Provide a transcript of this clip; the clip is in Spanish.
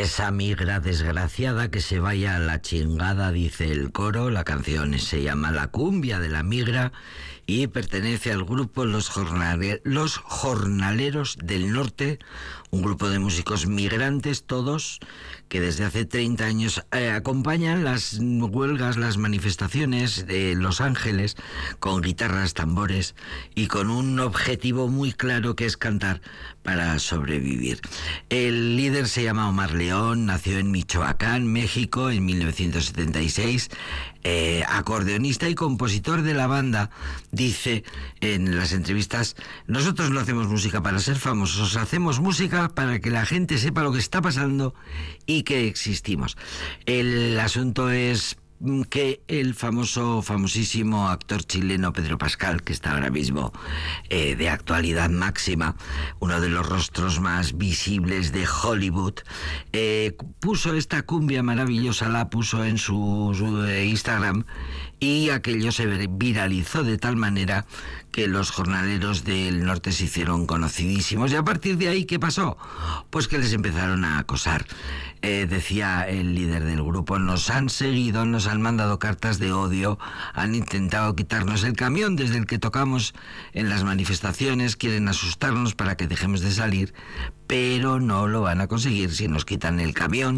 Esa migra desgraciada que se vaya a la chingada, dice el coro. La canción se llama La cumbia de la migra y pertenece al grupo Los Jornaleros del Norte, un grupo de músicos migrantes todos que desde hace 30 años acompañan las huelgas, las manifestaciones de Los Ángeles con guitarras, tambores y con un objetivo muy claro que es cantar para sobrevivir. El líder se llama Omar León, nació en Michoacán, México, en 1976, acordeonista y compositor de la banda. Dice en las entrevistas: nosotros no hacemos música para ser famosos, hacemos música para que la gente sepa lo que está pasando y que existimos. El asunto es que el famosísimo actor chileno Pedro Pascal, que está ahora mismo de actualidad máxima, uno de los rostros más visibles de Hollywood, puso esta cumbia maravillosa, la puso en su Instagram, y aquello se viralizó de tal manera que los jornaleros del norte se hicieron conocidísimos. Y a partir de ahí, ¿qué pasó? Pues que les empezaron a acosar. Decía el líder del grupo: nos han seguido, nos han mandado cartas de odio, han intentado quitarnos el camión desde el que tocamos en las manifestaciones, quieren asustarnos para que dejemos de salir, pero no lo van a conseguir. Si nos quitan el camión,